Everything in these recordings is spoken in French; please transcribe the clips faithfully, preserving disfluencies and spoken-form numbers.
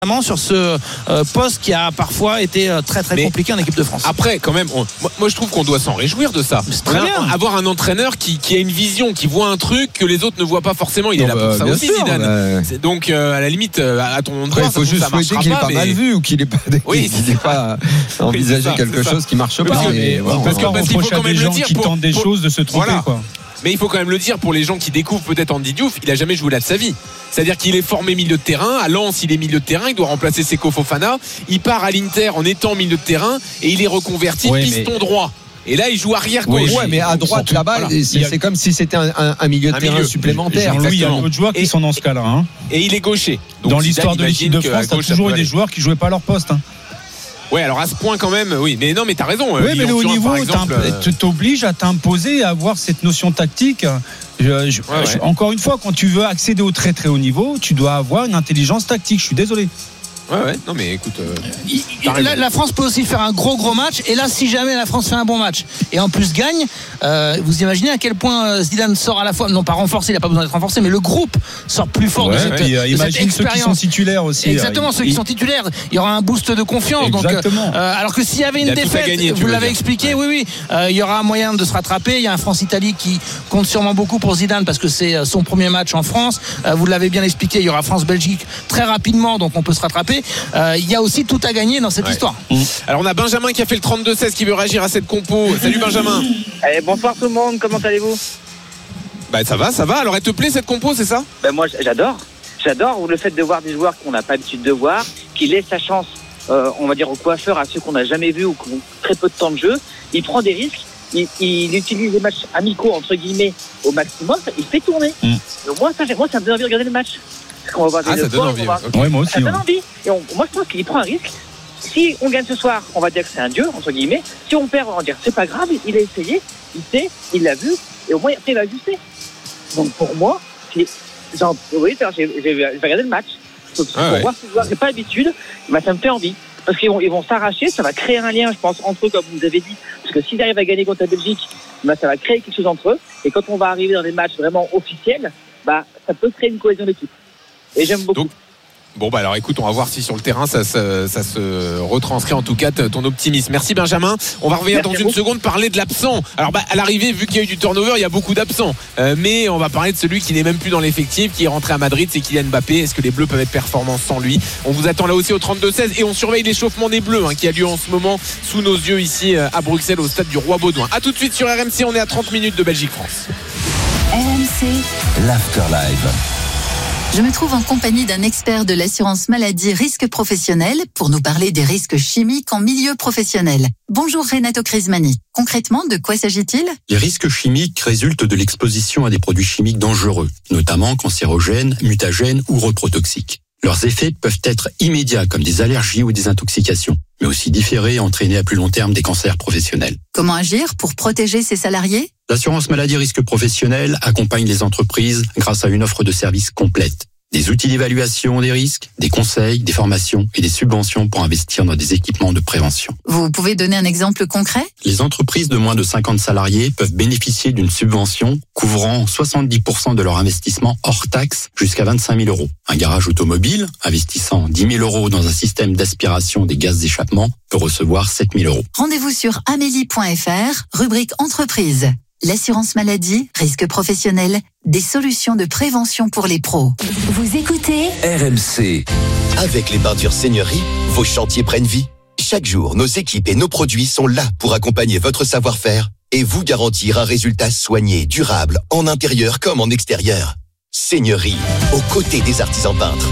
sur ce euh, poste qui a parfois été euh, très très mais compliqué en équipe de France. Après, quand même, on, moi je trouve qu'on doit s'en réjouir de ça. C'est très Là, bien. Avoir un entraîneur qui, qui a une vision, qui voit un truc que les autres ne voient pas forcément. Il non, est là pour bah, ça aussi, sûr, Zidane. Bah... C'est donc euh, à la limite, à ton endroit, il faut juste souhaiter qu'il pas, est pas mais... mal vu ou qu'il n'ait pas, oui, qu'il pas envisagé oui, quelque chose qui marche pas. Parce qu'il faut quand même le dire qui tentent des choses de se tromper, quoi. Mais il faut quand même le dire pour les gens qui découvrent peut-être Andy Diouf, il a jamais joué là de sa vie. C'est-à-dire qu'il est formé milieu de terrain, à Lens il est milieu de terrain, il doit remplacer Seko Fofana, il part à l'Inter en étant milieu de terrain et il est reconverti ouais, piston mais... droit. Et là, il joue arrière gauche. Oui, ouais, mais à droite là-bas, voilà. c'est, c'est comme si c'était un, un, un milieu de un terrain milieu. supplémentaire. Oui, il y a d'autres joueurs qui et, sont dans ce cas-là. Hein. Et il est gaucher. Donc, dans l'histoire de l'équipe de France, il y a toujours eu des joueurs qui jouaient pas à leur poste. Hein. Ouais, alors à ce point quand même, oui. Mais non, mais t'as raison. Oui, mais le haut niveau t'oblige à t'imposer, à avoir cette notion tactique. Je, je, ouais, je, ouais. Encore une fois, quand tu veux accéder au très très haut niveau, tu dois avoir une intelligence tactique. Je suis désolé. Ouais, ouais, non mais écoute. Euh, il, la, la France peut aussi faire un gros gros match. Et là, si jamais la France fait un bon match et en plus gagne, euh, vous imaginez à quel point Zidane sort à la fois, non pas renforcé, il n'a pas besoin d'être renforcé, mais le groupe sort plus fort ouais, de cette, puis, euh, de imagine cette expérience. Ceux qui sont titulaires aussi. Exactement, ceux il... qui sont titulaires. Il y aura un boost de confiance. Exactement. Donc, euh, alors que s'il y avait une défaite, gagner, vous l'avez dire. expliqué, ouais. oui, oui, euh, il y aura un moyen de se rattraper. Il y a un France-Italie qui compte sûrement beaucoup pour Zidane parce que c'est son premier match en France. Euh, vous l'avez bien expliqué, il y aura France-Belgique très rapidement, donc on peut se rattraper. Euh, il y a aussi tout à gagner dans cette ouais. histoire. Alors on a Benjamin qui a fait le trente-deux seize qui veut réagir à cette compo. Salut Benjamin. Allez, bonsoir tout le monde, comment allez-vous? Bah ça va, ça va. Alors elle te plaît cette compo, c'est ça? Bah moi j'adore. J'adore le fait de voir des joueurs qu'on n'a pas l'habitude de voir, qui laissent sa chance, euh, on va dire aux coiffeurs, à ceux qu'on n'a jamais vus ou qui ont très peu de temps de jeu. Il prend des risques, il, il utilise les matchs amicaux entre guillemets au maximum, il fait tourner. Mm. Donc moi ça, moi ça me donne envie de regarder le match. Parce qu'on va voir ah, des ça donne envie. Va... Okay. Ouais, moi aussi. Ça donne envie. Et on, moi, je pense qu'il prend un risque. Si on gagne ce soir, on va dire que c'est un dieu, entre guillemets. Si on perd, on va dire c'est pas grave, il a essayé, il sait, il l'a vu, et au moins, après, il va ajuster. Donc, pour moi, c'est, genre, oui, j'ai, j'ai, j'ai regardé le match. Donc, ah, pour ouais. voir ce joueur, j'ai pas l'habitude, bah, ça me fait envie. Parce qu'ils vont, ils vont s'arracher, ça va créer un lien, je pense, entre eux, comme vous avez dit. Parce que s'ils arrivent à gagner contre la Belgique, bah, ça va créer quelque chose entre eux. Et quand on va arriver dans des matchs vraiment officiels, bah, ça peut créer une cohésion d'équipe. Et j'aime beaucoup. Donc, bon bah alors écoute, on va voir si sur le terrain ça, ça, ça se retranscrit en tout cas ton optimisme. Merci Benjamin. On va revenir Merci dans une beaucoup. seconde parler de l'absent. Alors bah à l'arrivée, vu qu'il y a eu du turnover, il y a beaucoup d'absents. Euh, mais on va parler de celui qui n'est même plus dans l'effectif, qui est rentré à Madrid, c'est Kylian Mbappé. Est-ce que les Bleus peuvent être performants sans lui? On vous attend là aussi au trente-deux seize et on surveille l'échauffement des Bleus hein, qui a lieu en ce moment sous nos yeux ici à Bruxelles au stade du Roi Baudouin. A tout de suite sur R M C, on est à trente minutes de Belgique-France. R M C, l'Afterlife. Je me trouve en compagnie d'un expert de l'assurance maladie risque professionnel pour nous parler des risques chimiques en milieu professionnel. Bonjour Renato Crismani. Concrètement, de quoi s'agit-il? Les risques chimiques résultent de l'exposition à des produits chimiques dangereux, notamment cancérogènes, mutagènes ou reprotoxiques. Leurs effets peuvent être immédiats comme des allergies ou des intoxications, mais aussi différés et entraîner à plus long terme des cancers professionnels. Comment agir pour protéger ses salariés? L'assurance maladie risque professionnel accompagne les entreprises grâce à une offre de services complète. Des outils d'évaluation des risques, des conseils, des formations et des subventions pour investir dans des équipements de prévention. Vous pouvez donner un exemple concret? Les entreprises de moins de cinquante salariés peuvent bénéficier d'une subvention couvrant soixante-dix pour cent de leur investissement hors taxe jusqu'à vingt-cinq mille euros. Un garage automobile investissant dix mille euros dans un système d'aspiration des gaz d'échappement peut recevoir sept mille euros. Rendez-vous sur amélie point f r, rubrique entreprise. L'assurance maladie, risque professionnel, des solutions de prévention pour les pros. Vous écoutez R M C. Avec les peintures Seigneurie, vos chantiers prennent vie. Chaque jour, nos équipes et nos produits sont là pour accompagner votre savoir-faire et vous garantir un résultat soigné, durable, en intérieur comme en extérieur. Seigneurie, aux côtés des artisans peintres.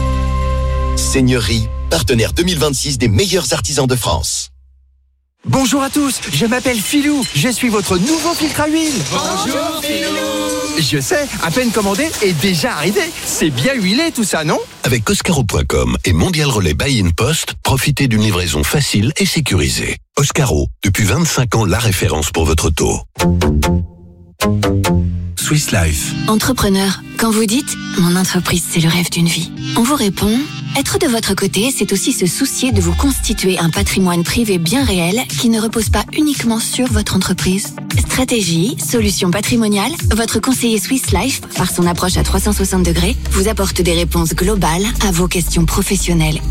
Seigneurie, partenaire deux mille vingt-six des meilleurs artisans de France. Bonjour à tous, je m'appelle Philou, je suis votre nouveau filtre à huile. Bonjour Philou. Je sais, à peine commandé et déjà arrivé. C'est bien huilé tout ça, non? Avec Oscaro point com et Mondial Relais Buy-in Post, profitez d'une livraison facile et sécurisée. Oscaro, depuis vingt-cinq ans la référence pour votre taux. Swiss Life. Entrepreneur, quand vous dites « Mon entreprise, c'est le rêve d'une vie », on vous répond « Être de votre côté, c'est aussi se soucier de vous constituer un patrimoine privé bien réel qui ne repose pas uniquement sur votre entreprise. Stratégie, solutions patrimoniales, votre conseiller Swiss Life, par son approche à trois cent soixante degrés, vous apporte des réponses globales à vos questions professionnelles